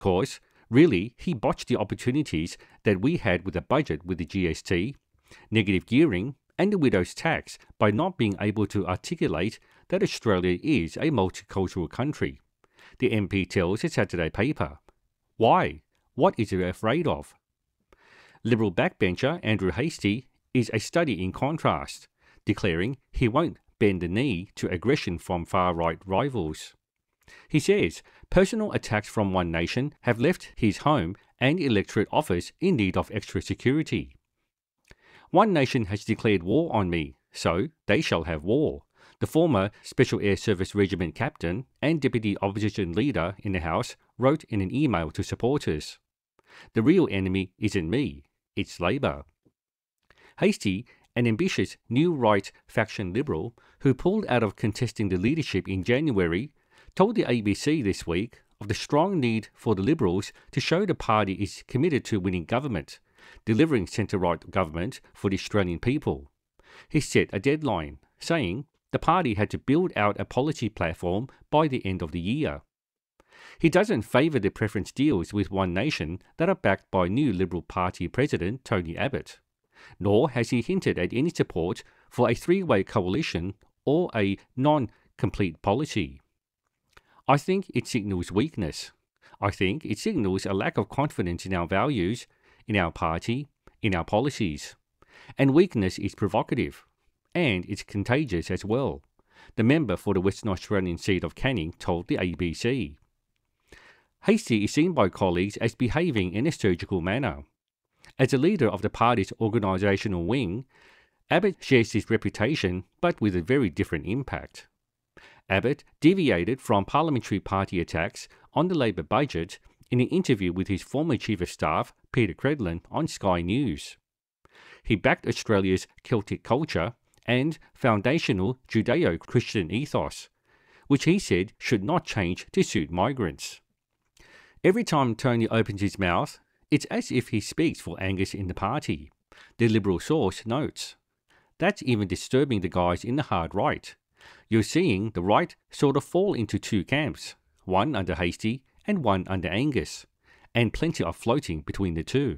course, really, he botched the opportunities that we had with the budget with the GST, negative gearing, and the widow's tax by not being able to articulate that Australia is a multicultural country. The MP tells the Saturday paper. Why? What is he afraid of? Liberal backbencher Andrew Hastie is a study in contrast, declaring he won't bend the knee to aggression from far-right rivals. He says personal attacks from One Nation have left his home and electorate office in need of extra security. One Nation has declared war on me, so they shall have war, the former Special Air Service Regiment captain and deputy opposition leader in the House wrote in an email to supporters. The real enemy isn't me, it's Labor. Hastie, an ambitious new right faction Liberal who pulled out of contesting the leadership in January, told the ABC this week of the strong need for the Liberals to show the party is committed to winning government, delivering centre-right government for the Australian people. He set a deadline, saying the party had to build out a policy platform by the end of the year. He doesn't favour the preference deals with One Nation that are backed by new Liberal Party President Tony Abbott, nor has he hinted at any support for a three-way coalition or a non-complete policy. I think it signals weakness. I think it signals a lack of confidence in our values, in our party, in our policies. And weakness is provocative. And it's contagious as well, the member for the Western Australian seat of Canning told the ABC. Hastie is seen by colleagues as behaving in a surgical manner. As a leader of the party's organisational wing, Abbott shares his reputation but with a very different impact. Abbott deviated from parliamentary party attacks on the Labor budget in an interview with his former Chief of Staff, Peter Credlin, on Sky News. He backed Australia's Celtic culture and foundational Judeo-Christian ethos, which he said should not change to suit migrants. Every time Tony opens his mouth, it's as if he speaks for Angus in the party, the Liberal source notes. That's even disturbing the guys in the hard right. You're seeing the right sort of fall into two camps, one under Hastie and one under Angus, and plenty of floating between the two.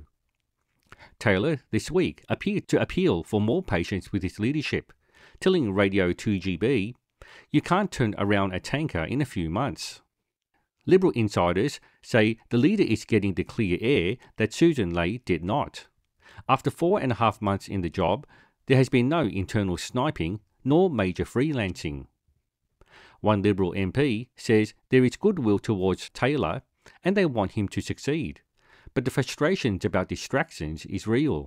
Taylor, this week, appeared to appeal for more patience with his leadership, telling Radio 2GB, "You can't turn around a tanker in a few months." Liberal insiders say the leader is getting the clear air that Susan Ley did not. After 4.5 months in the job, there has been no internal sniping nor major freelancing. One Liberal MP says there is goodwill towards Taylor and they want him to succeed, but the frustrations about distractions is real.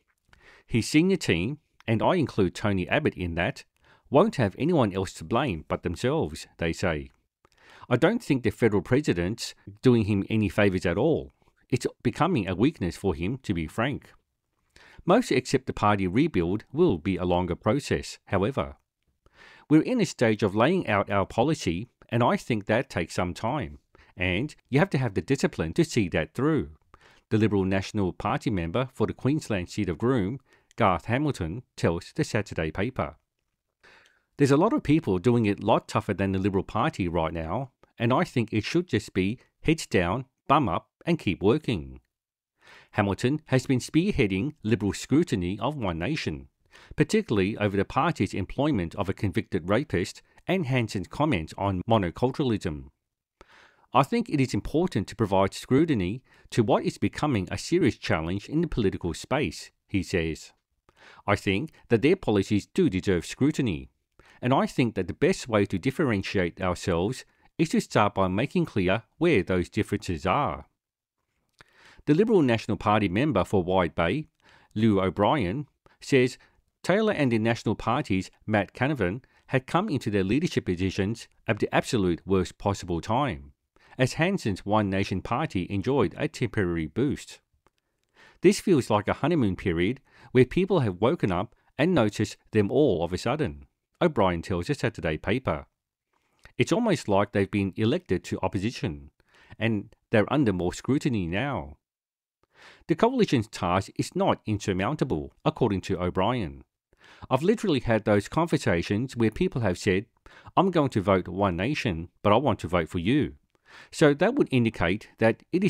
His senior team, and I include Tony Abbott in that, won't have anyone else to blame but themselves, they say. I don't think the federal president's doing him any favours at all. It's becoming a weakness for him, to be frank. Most except the party rebuild will be a longer process, however. We're in a stage of laying out our policy, and I think that takes some time, and you have to have the discipline to see that through. The Liberal National Party member for the Queensland seat of Groom, Garth Hamilton, tells the Saturday paper. There's a lot of people doing it a lot tougher than the Liberal Party right now, and I think it should just be heads down, bum up, and keep working. Hamilton has been spearheading Liberal scrutiny of One Nation, particularly over the party's employment of a convicted rapist and Hanson's comments on monoculturalism. I think it is important to provide scrutiny to what is becoming a serious challenge in the political space, he says. I think that their policies do deserve scrutiny, and I think that the best way to differentiate ourselves is to start by making clear where those differences are. The Liberal National Party member for Wide Bay, Lou O'Brien, says Taylor and the National Party's Matt Canavan had come into their leadership positions at the absolute worst possible time, as Hanson's One Nation Party enjoyed a temporary boost. This feels like a honeymoon period where people have woken up and noticed them all of a sudden, O'Brien tells the Saturday paper. It's almost like they've been elected to opposition, and they're under more scrutiny now. The coalition's task is not insurmountable, according to O'Brien. I've literally had those conversations where people have said, I'm going to vote One Nation, but I want to vote for you. So that would indicate that it